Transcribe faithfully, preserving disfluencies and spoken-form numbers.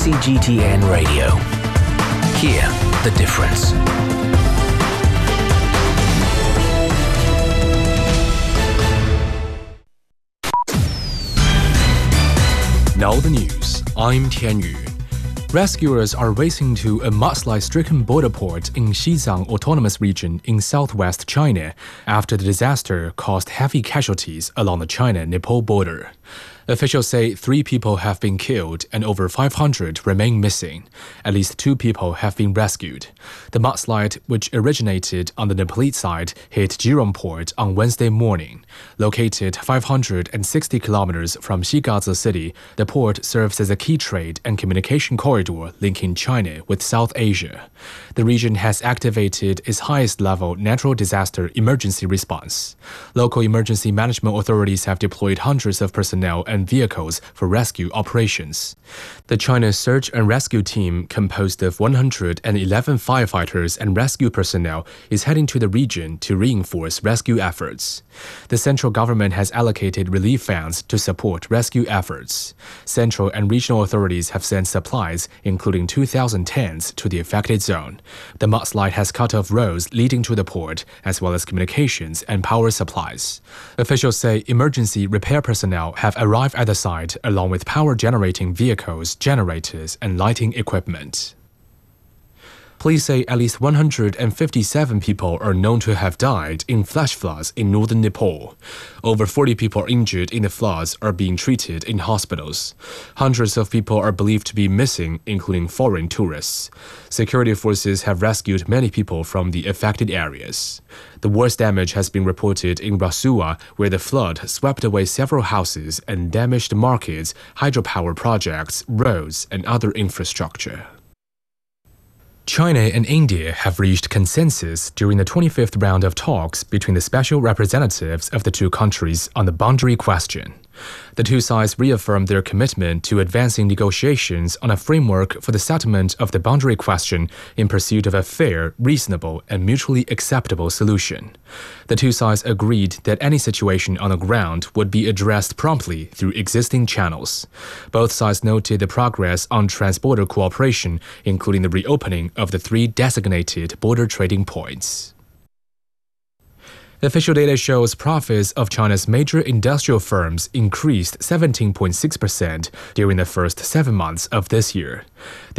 C G T N Radio. Hear the difference. Now the news. I'm Tian Yu. Rescuers are racing to a mudslide-stricken border port in Xizang Autonomous Region in southwest China after the disaster caused heavy casualties along the China-Nepal border. Officials say three people have been killed and over five hundred remain missing. At least two people have been rescued. The mudslide, which originated on the Nepalese side, hit Jirong Port on Wednesday morning. Located five hundred sixty kilometers from Xigazi City, the port serves as a key trade and communication corridor linking China with South Asia. The region has activated its highest-level natural disaster emergency response. Local emergency management authorities have deployed hundreds of personnel and and vehicles for rescue operations. The China Search and Rescue Team, composed of one hundred eleven firefighters and rescue personnel, is heading to the region to reinforce rescue efforts. The central government has allocated relief funds to support rescue efforts. Central and regional authorities have sent supplies, including two thousand tents, to the affected zone. The mudslide has cut off roads leading to the port, as well as communications and power supplies. Officials say emergency repair personnel have arrived at the site along with power-generating vehicles, generators, and lighting equipment. Police say at least one hundred fifty-seven people are known to have died in flash floods in northern Nepal. Over forty people injured in the floods are being treated in hospitals. Hundreds of people are believed to be missing, including foreign tourists. Security forces have rescued many people from the affected areas. The worst damage has been reported in Rasua, where the flood swept away several houses and damaged markets, hydropower projects, roads, and other infrastructure. China and India have reached consensus during the twenty-fifth round of talks between the special representatives of the two countries on the boundary question. The two sides reaffirmed their commitment to advancing negotiations on a framework for the settlement of the boundary question in pursuit of a fair, reasonable, and mutually acceptable solution. The two sides agreed that any situation on the ground would be addressed promptly through existing channels. Both sides noted the progress on trans-border cooperation, including the reopening of the three designated border trading points. Official data shows profits of China's major industrial firms increased seventeen point six percent during the first seven months of this year.